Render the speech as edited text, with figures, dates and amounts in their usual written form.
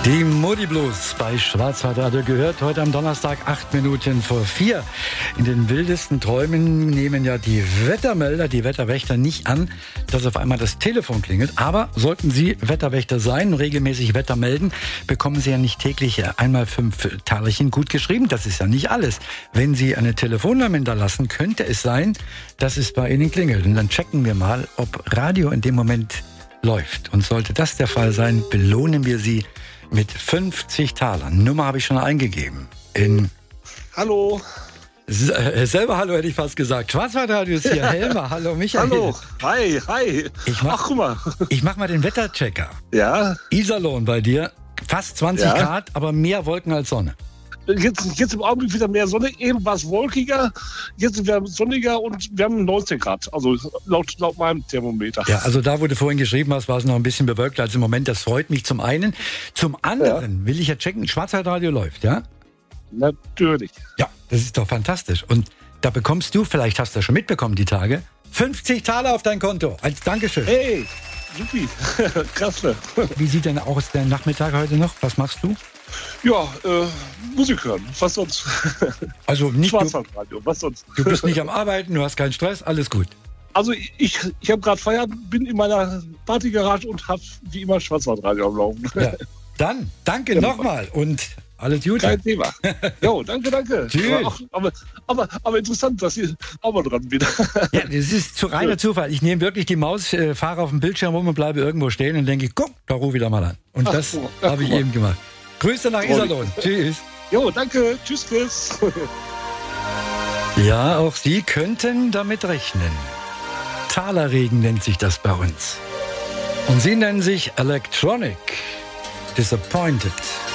Die Modi Blues bei Schwarzwaldradio gehört heute am Donnerstag 4:08. In den wildesten Träumen nehmen ja die Wettermelder, die Wetterwächter nicht an, dass auf einmal das Telefon klingelt. Aber sollten Sie Wetterwächter sein und regelmäßig Wetter melden, bekommen Sie ja nicht täglich einmal 5 Talerchen gut geschrieben. Das ist ja nicht alles. Wenn Sie eine Telefonnummer hinterlassen, könnte es sein, dass es bei Ihnen klingelt. Und dann checken wir mal, ob Radio in dem Moment läuft. Und sollte das der Fall sein, belohnen wir Sie mit 50 Talern. Nummer habe ich schon eingegeben. Hallo. Selber hallo hätte ich fast gesagt. Schwarzwaldradio ist hier. Helmer, hallo Michael. Hallo. Hi. Ach, guck mal. Ich mach mal den Wetterchecker. Ja. Iserlohn bei dir. Fast 20 Grad, aber mehr Wolken als Sonne. Jetzt im Augenblick wieder mehr Sonne. Eben war es wolkiger. Jetzt sind wir sonniger und wir haben 19 Grad. Also laut meinem Thermometer. Ja, also da, wo du vorhin geschrieben hast, war es noch ein bisschen bewölkt als im Moment. Das freut mich zum einen. Zum anderen will ich ja checken, Schwarzwaldradio läuft, ja? Natürlich. Ja, das ist doch fantastisch. Und da bekommst du, vielleicht hast du das schon mitbekommen, die Tage, 50 Taler auf dein Konto. Als Dankeschön. Hey, supi. Klasse. Wie sieht denn aus der Nachmittag heute noch? Was machst du? Ja, Musik hören. Was sonst? Also nicht Schwarzwaldradio. Was sonst? Du bist nicht am Arbeiten, du hast keinen Stress, alles gut. Also ich habe gerade Feierabend, bin in meiner Partygarage und habe wie immer Schwarzwaldradio am Laufen. Ja. Dann, danke nochmal und alles Gute. Kein Thema. Jo, danke. Tschüss. Aber interessant, dass ihr auch mal dran wieder. Ja, das ist zu reiner Zufall. Ich nehme wirklich die Maus, fahre auf dem Bildschirm rum und bleibe irgendwo stehen und denke, guck, da ruf ich da mal an. Und das habe ich eben gemacht. Grüße nach Iserlohn. Tschüss. Jo, danke. Tschüss, Chris. Ja, auch Sie könnten damit rechnen. Talerregen nennt sich das bei uns. Und Sie nennen sich Electronic Disappointed.